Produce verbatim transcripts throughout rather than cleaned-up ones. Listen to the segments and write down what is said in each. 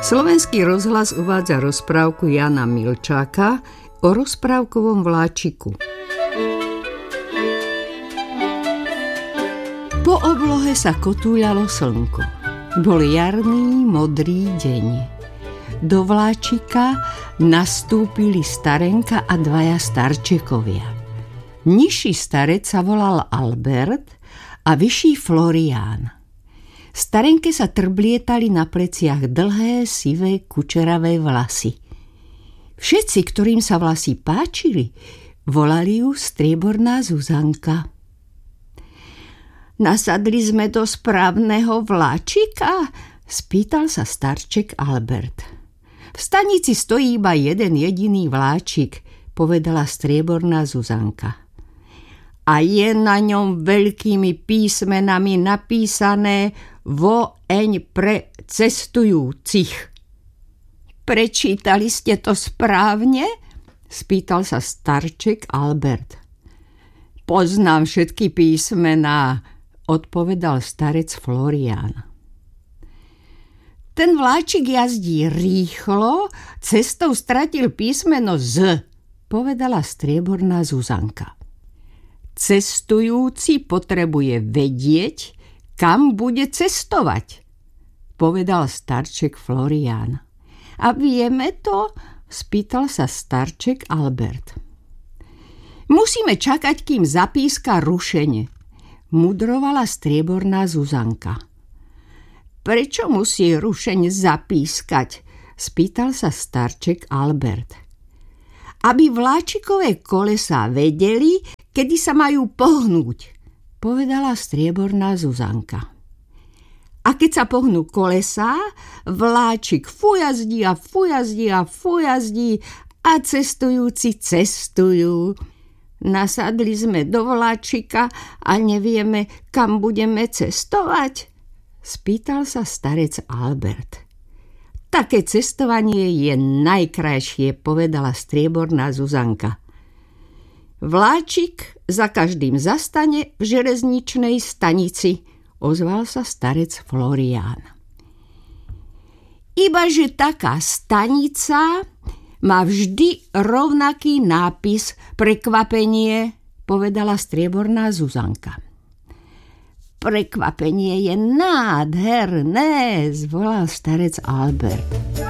Slovenský rozhlas uvádza rozprávku Jána Milčáka o rozprávkovom vláčiku. Po oblohe sa kotúľalo slnko. Bol jarný, modrý deň. Do vláčika nastúpili starenka a dvaja starčekovia. Nižší starec sa volal Albert a vyšší Florián. Starenke sa trblietali na pleciach dlhé, sivé, kučeravé vlasy. Všetci, ktorým sa vlasy páčili, volali ju strieborná Zuzanka. Nasadli sme do správneho vláčika? Spýtal sa starček Albert. V stanici stojí iba jeden jediný vláčik, povedala strieborná Zuzanka. A je na ňom veľkými písmenami napísané Voeň pre cestujúcich. Prečítali ste to správne? Spýtal sa starček Albert. Poznám všetky písmená, odpovedal starec Florián. Ten vláčik jazdí rýchlo, cestou stratil písmeno Z, povedala strieborná Zuzanka. Cestujúci potrebuje vedieť, kam bude cestovať, povedal starček Florián. A vieme to? Spýtal sa starček Albert. Musíme čakať, kým zapíska rušene, mudrovala strieborná Zuzanka. Prečo musí rušeň zapískať? Spýtal sa starček Albert. Aby vláčikové kolesá vedeli, kedy sa majú pohnúť, povedala strieborná Zuzanka. A keď sa pohnú kolesá, vláčik fujazdí a fujazdí a fujazdí a cestujúci cestujú. Nasadli sme do vláčika a nevieme, kam budeme cestovať? Spýtal sa starec Albert. Také cestovanie je najkrajšie, povedala strieborná Zuzanka. Vláčik za každým zastane v železničnej stanici, ozval sa starec Florián. Ibaže taká stanica má vždy rovnaký nápis prekvapenie, povedala strieborná Zuzanka. Prekvapenie je nádherné, zvolal starec Albert.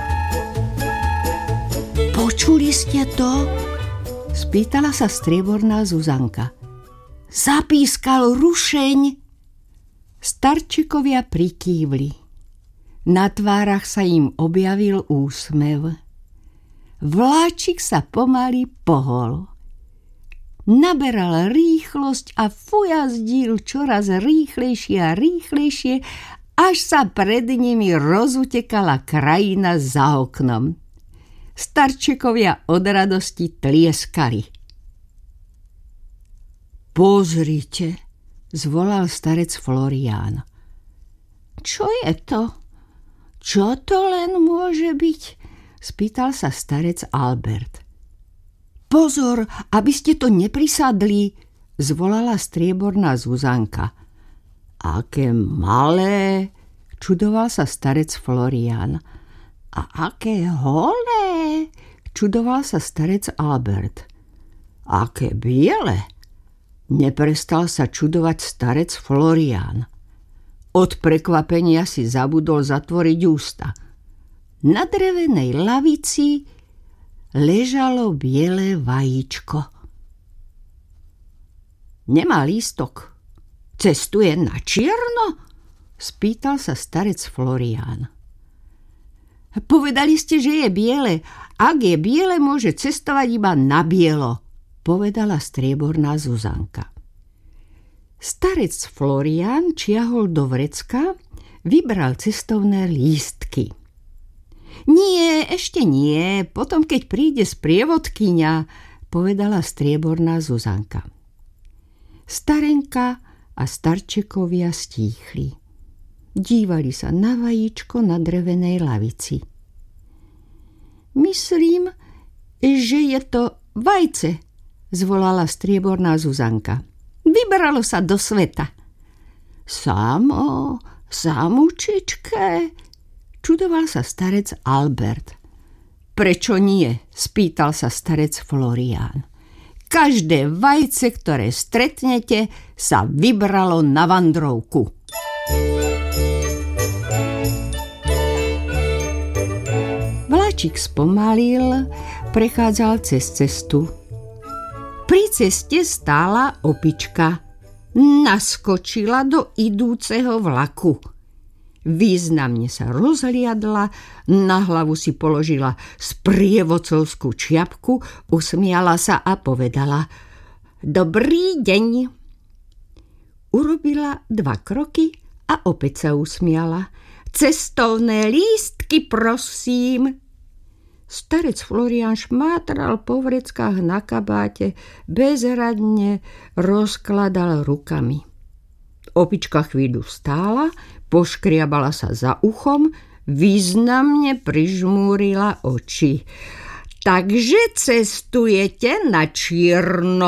Počuli ste to? Spýtala sa strieborná Zuzanka. Zapískal rušeň. Starčikovia prikývli. Na tvárach sa im objavil úsmev. Vláčik sa pomaly pohol. Naberal rýchlosť a fujazdil čoraz rýchlejšie a rýchlejšie, až sa pred nimi rozutekala krajina za oknom. Starčekovia od radosti tlieskali. Pozrite, zvolal starec Florián. Čo je to? Čo to len môže byť? Spýtal sa starec Albert. Pozor, aby ste to neprisadli, zvolala strieborná Zuzanka. Aké malé, čudoval sa starec Florián. A aké holé, čudoval sa starec Albert. Aké biele, neprestal sa čudovať starec Florián. Od prekvapenia si zabudol zatvoriť ústa. Na drevenej lavici ležalo biele vajíčko. Nemá lístok. Cestuje na čierno? Spýtal sa starec Florián. Povedali ste, že je biele. Ak je biele, môže cestovať iba na bielo, povedala strieborná Zuzanka. Starec Florián čiahol do vrecka, vybral cestovné lístky. Nie, ešte nie, potom keď príde sprievodkyňa, povedala strieborná Zuzanka. Starenka a starčekovia stíchli. Dívali sa na vajíčko na drevenej lavici. Myslím, že je to vajce, zvolala strieborná Zuzanka. Vybralo sa do sveta. Samo, samučičke, Čudoval sa starec Albert. Prečo nie? Spýtal sa starec Florián. Každé vajce, ktoré stretnete, sa vybralo na vandrovku. Vláčik spomalil, prechádzal cez cestu. Pri ceste stála opička. Naskočila do idúceho vlaku. Významne sa rozhliadla, na hlavu si položila sprievodcovskú čiapku, usmiala sa a povedala: Dobrý deň. Urobila dva kroky a opäť sa usmiala. Cestovné lístky, prosím. Starec Florián šmátral po vreckách na kabáte, bezradne rozkladal rukami. Opička chvíľu stála, poškriabala sa za uchom, významne prižmúrila oči. Takže cestujete na čierno.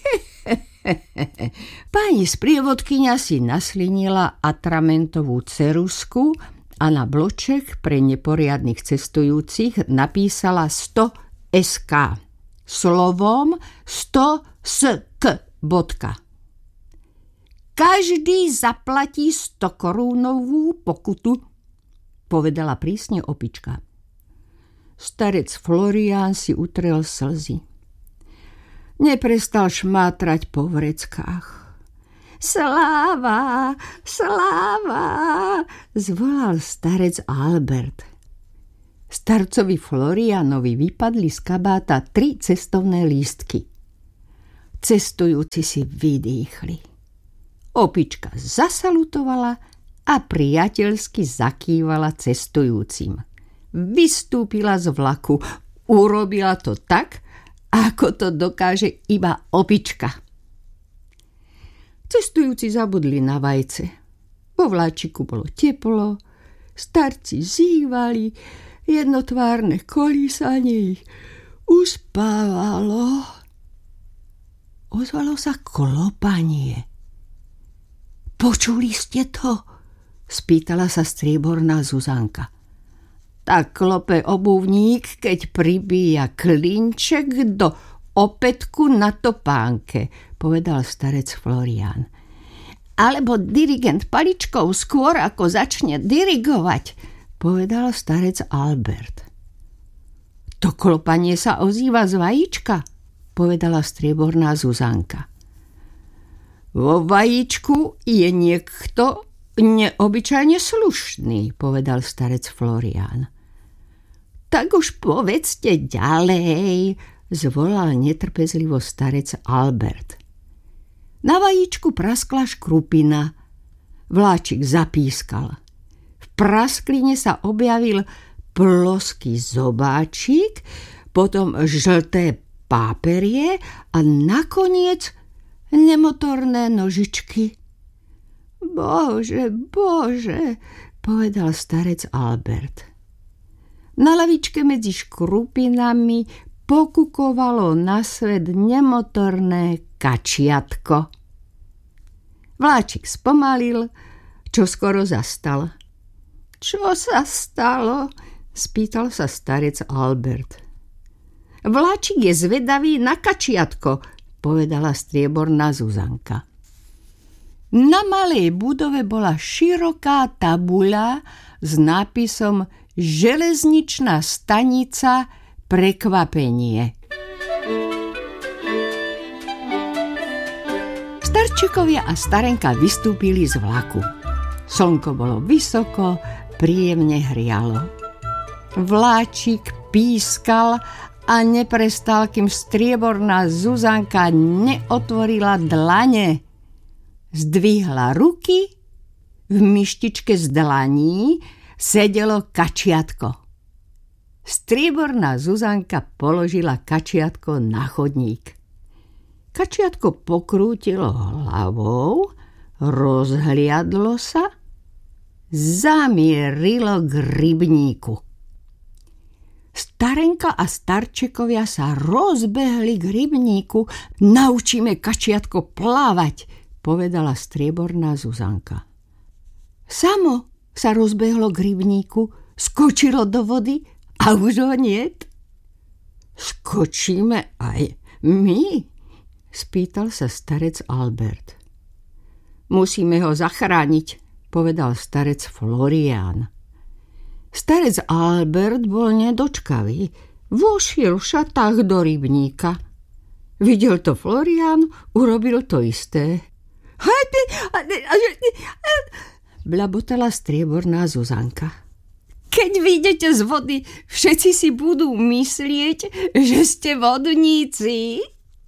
Pani sprievodkyňa si naslinila atramentovú ceruzku a na bloček pre neporiadnych cestujúcich napísala sto es ká slovom sto es ká bodka. Každý zaplatí sto korúnovú pokutu, povedala prísne opička. Starec Florián si utrel slzy. Neprestal šmátrať po vreckách. Sláva, sláva, zvolal starec Albert. Starcovi Floriánovi vypadli z kabáta tri cestovné lístky. Cestujúci si vydýchli. Opička zasalutovala a priateľsky zakývala cestujúcim. Vystúpila z vlaku. Urobila to tak, ako to dokáže iba opička. Cestujúci zabudli na vajce. Vo vláčiku bolo teplo, starci zývali, jednotvárne kolísanie ich uspávalo. Ozvalo sa klopanie. Počuli ste to? Spýtala sa strieborná Zuzanka. Tak klope obuvník, keď pribíja klinček do opätku na topánke, povedal starec Florián. Alebo dirigent paličkou skôr, ako začne dirigovať, povedal starec Albert. To klopanie sa ozýva z vajíčka, povedala strieborná Zuzanka. Vo vajíčku je niekto neobyčajne slušný, povedal starec Florián. Tak už povedzte ďalej, zvolal netrpezlivo starec Albert. Na vajíčku praskla škrupina. Vláčik zapískal. V praskline sa objavil ploský zobáčik, potom žlté páperie a nakoniec nemotorné nožičky. Bože, bože, povedal starec Albert. Na lavičke medzi škrupinami pokukovalo na svet nemotorné kačiatko. Vláčik spomalil, čo skoro zastal. Čo sa stalo? Spýtal sa starec Albert. Vláčik je zvedavý na kačiatko, povedala strieborná Zuzanka. Na malej budove bola široká tabuľa s nápisom Železničná stanica Prekvapenie. Starčekovia a starenka vystúpili z vlaku. Slnko bolo vysoko, príjemne hrialo. Vláčik pískal a neprestal, kým strieborná Zuzanka neotvorila dlane. Zdvihla ruky, v myštičke z dlaní sedelo kačiatko. Strieborná Zuzanka položila kačiatko na chodník. Kačiatko pokrútilo hlavou, rozhliadlo sa, zamierilo k rybníku. Starenka a starčekovia sa rozbehli k rybníku. Naučíme kačiatko plávať, povedala strieborná Zuzanka. Samo sa rozbehlo k rybníku, skočilo do vody a už ho niet. Skočíme aj my? Spýtal sa starec Albert. Musíme ho zachrániť, povedal starec Florián. Starec Albert bol nedočkavý. Vošiel v šatách do rybníka. Videl to Florián, urobil to isté. Blabotala strieborná Zuzanka. Keď vyjdete z vody, všetci si budú myslieť, že ste vodníci.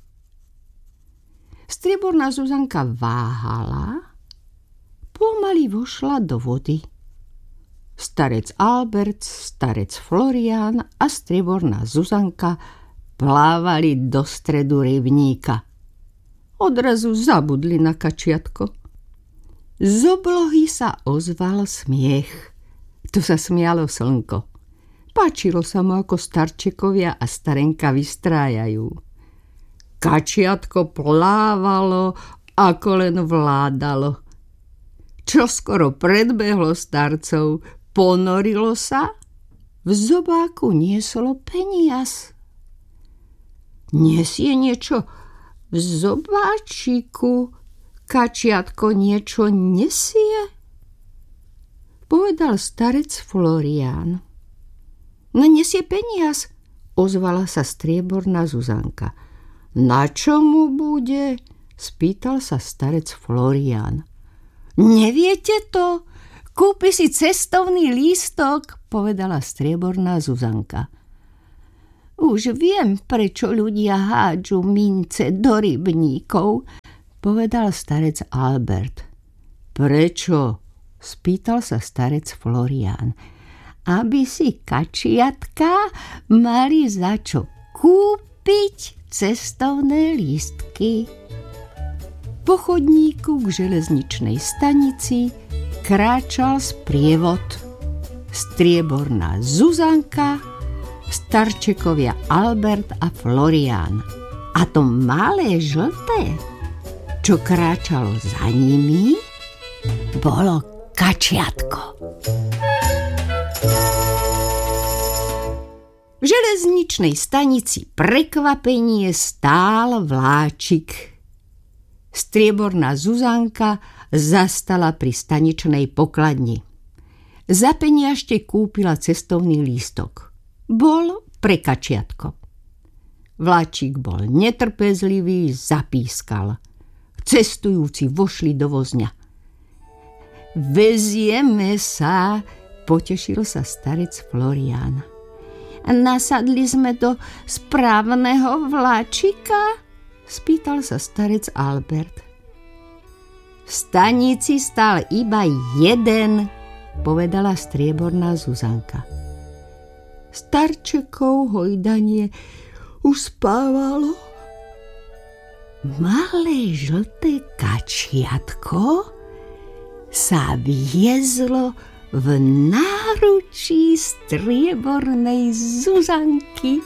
Strieborná Zuzanka váhala, pomaly vošla do vody. Starec Albert, starec Florián a strieborná Zuzanka plávali do stredu rybníka. Odrazu zabudli na kačiatko. Z oblohy sa ozval smiech. Tu sa smialo slnko. Páčilo sa mu, ako starčekovia a starenka vystrájajú. Kačiatko plávalo, ako len vládalo. Čoskoro predbehlo starcov, ponorilo sa, v zobáku nieslo peniaz. Nesie niečo v zobáčiku, kačiatko niečo nesie? Povedal starec Florián. No nesie peniaz, ozvala sa strieborná Zuzanka. Na čo mu bude? Spýtal sa starec Florián. Neviete to? Kúpi si cestovný lístok, povedala strieborná Zuzanka. Už viem, prečo ľudia hádžu mince do rybníkov, povedal starec Albert. Prečo? Spýtal sa starec Florián. Aby si kačiatka mali za čo kúpiť cestovné lístky. Po chodníku k železničnej stanici kráčal sprievod. Strieborná Zuzanka, starčekovia Albert a Florián. A to malé žlté, čo kráčalo za nimi, bolo kačiatko. V železničnej stanici prekvapenie stál vláčik. Strieborná Zuzanka zastala pri staničnej pokladni. Za peniažte kúpila cestovný lístok. Bol pre kačiatko. Vláčik bol netrpezlivý, zapískal. Cestujúci vošli do vozňa. Vezieme sa, potešil sa starec Florián. Nasadli sme do správneho vláčika? Spýtal sa starec Albert. V stanici stál iba jeden, povedala strieborná Zuzanka. Starčekov hojdanie uspávalo. Malé žlté kačiatko sa viezlo v náručí striebornej Zuzanky.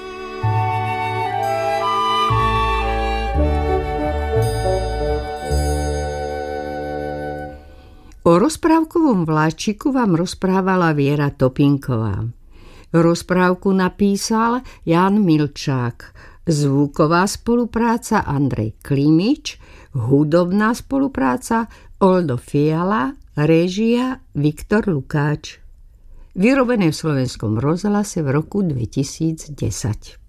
O rozprávkovom vláčiku vám rozprávala Viera Topinková. Rozprávku napísal Jan Milčák. Zvuková spolupráca Andrej Klimič, hudobná spolupráca Oldo Fiala, réžia Viktor Lukáč. Vyrobené v Slovenskom rozhlase v roku dvetisícdesať.